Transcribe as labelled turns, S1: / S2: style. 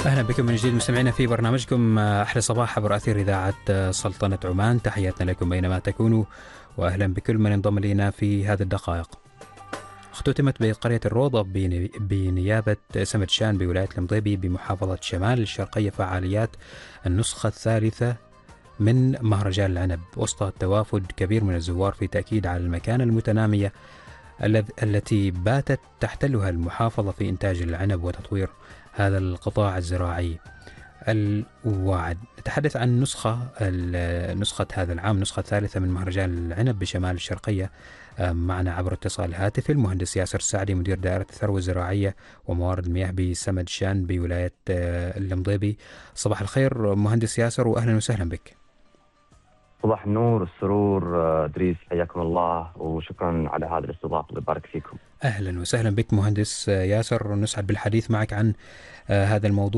S1: أهلا بكم من جديد مستمعينا في برنامجكم أحلى صباح عبر أثير إذاعة سلطنة عمان. تحياتنا لكم بينما تكونوا، وأهلا بكل من انضم إلينا في هذه الدقائق. اختتمت بقرية الروضة بنيابة سمد شان بولاية المضيبي بمحافظة شمال الشرقية فعاليات النسخة الثالثة من مهرجان العنب، وسط توافد كبير من الزوار في تأكيد على المكانة المتنامية التي باتت تحتلها المحافظة في إنتاج العنب وتطوير هذا القطاع الزراعي الواعد. نتحدث عن نسخة هذا العام، نسخة الثالثة من مهرجان العنب بشمال الشرقية. معنا عبر اتصال هاتفي المهندس ياسر السعدي، مدير دائرة الثروة الزراعية وموارد المياه بسمد شان بولاية المضيبي. صباح الخير مهندس ياسر، وأهلا وسهلا بك.
S2: صباح النور والسرور إدريس، حياكم الله وشكرا على هذه الاستضافة، الله يبارك فيكم.
S1: أهلا وسهلا بك مهندس ياسر، نسعد بالحديث معك عن هذا الموضوع.